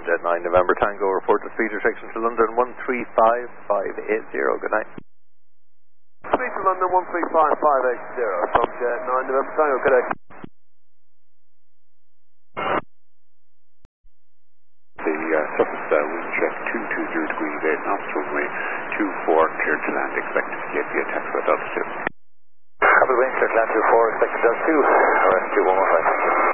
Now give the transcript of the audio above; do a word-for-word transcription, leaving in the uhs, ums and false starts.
Jet nine November Tango, report to speed restriction to London one three five five eight zero. Good night. Speed to London one three five five eight zero from Jet nine November Tango. Good day. The uh, surface uh, wind check two two zero degrees eight knots, runway two four, cleared to land, expected to get via taxi with altitude. Copy, wind check land two four, expected to two, R S two one one five.